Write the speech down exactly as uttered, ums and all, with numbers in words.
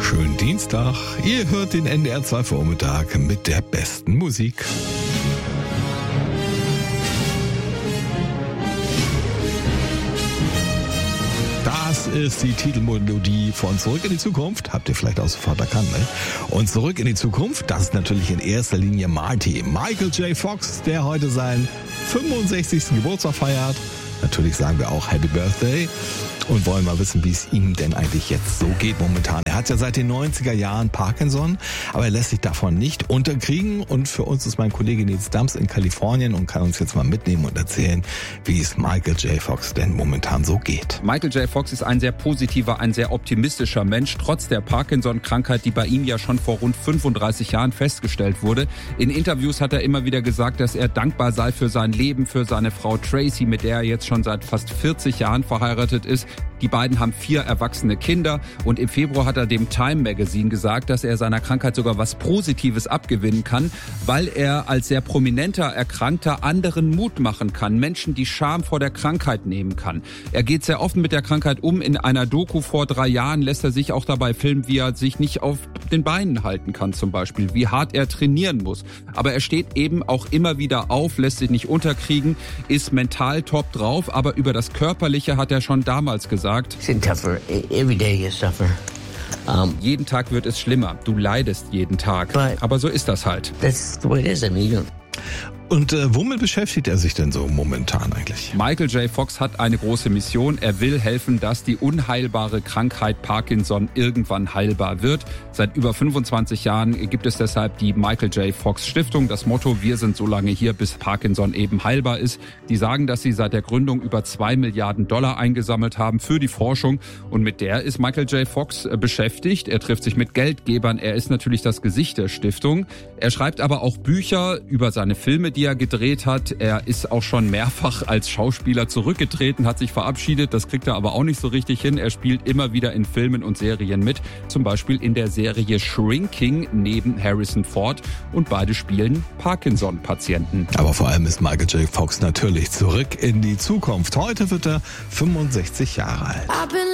Schönen Dienstag. Ihr hört den N D R zwei Vormittag mit der besten Musik. Das ist die Titelmelodie von Zurück in die Zukunft. Habt ihr vielleicht auch sofort erkannt, ne? Und Zurück in die Zukunft, das ist natürlich in erster Linie Marty. Michael J. Fox, der heute seinen fünfundsechzigsten Geburtstag feiert. Natürlich sagen wir auch Happy Birthday und wollen mal wissen, wie es ihm denn eigentlich jetzt so geht momentan. Er hat ja seit den neunziger Jahren Parkinson, aber er lässt sich davon nicht unterkriegen. Und für uns ist mein Kollege Nils Dams in Kalifornien und kann uns jetzt mal mitnehmen und erzählen, wie es Michael J. Fox denn momentan so geht. Michael J. Fox ist ein sehr positiver, ein sehr optimistischer Mensch, trotz der Parkinson-Krankheit, die bei ihm ja schon vor rund fünfunddreißig Jahren festgestellt wurde. In Interviews hat er immer wieder gesagt, dass er dankbar sei für sein Leben, für seine Frau Tracy, mit der er jetzt schon seit fast vierzig Jahren verheiratet ist. Die beiden haben vier erwachsene Kinder und im Februar hat er dem Time Magazine gesagt, dass er seiner Krankheit sogar was Positives abgewinnen kann, weil er als sehr prominenter Erkrankter anderen Mut machen kann, Menschen die Scham vor der Krankheit nehmen kann. Er geht sehr offen mit der Krankheit um. In einer Doku vor drei Jahren lässt er sich auch dabei filmen, wie er sich nicht auf den Beinen halten kann zum Beispiel, wie hart er trainieren muss. Aber er steht eben auch immer wieder auf, lässt sich nicht unterkriegen, ist mental top drauf, aber über das Körperliche hat er schon damals gesagt, Every day you suffer. Um, jeden Tag wird es schlimmer. Du leidest jeden Tag. Aber so ist das halt. That's the way it is. I mean, you don't... Und äh, womit beschäftigt er sich denn so momentan eigentlich? Michael J. Fox hat eine große Mission. Er will helfen, dass die unheilbare Krankheit Parkinson irgendwann heilbar wird. Seit über fünfundzwanzig Jahren gibt es deshalb die Michael J. Fox Stiftung. Das Motto: Wir sind so lange hier, bis Parkinson eben heilbar ist. Die sagen, dass sie seit der Gründung über zwei Milliarden Dollar eingesammelt haben für die Forschung. Und mit der ist Michael J. Fox beschäftigt. Er trifft sich mit Geldgebern. Er ist natürlich das Gesicht der Stiftung. Er schreibt aber auch Bücher über seine Filme, die er gedreht hat. Er ist auch schon mehrfach als Schauspieler zurückgetreten, hat sich verabschiedet. Das kriegt er aber auch nicht so richtig hin. Er spielt immer wieder in Filmen und Serien mit. Zum Beispiel in der Serie Shrinking neben Harrison Ford. Und beide spielen Parkinson-Patienten. Aber vor allem ist Michael J. Fox natürlich zurück in die Zukunft. Heute wird er fünfundsechzig Jahre alt.